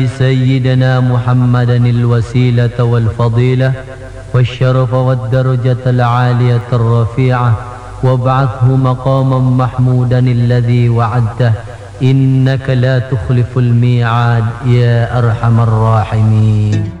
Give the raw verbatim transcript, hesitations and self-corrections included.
سيدنا محمدا الوسيلة والفضيلة والشرف والدرجة العالية الرفيعة، وابعثه مقاما محمودا الذي وعدته، إنك لا تخلف الميعاد يا أرحم الراحمين.